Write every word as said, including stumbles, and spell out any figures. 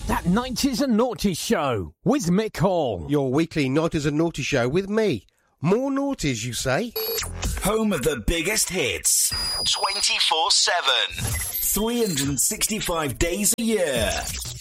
That nineties and Naughties show with Mick Hall. Your weekly nineties and Naughty show with me. More naughties, you say? Home of the biggest hits. twenty-four seven. three hundred sixty-five days a year.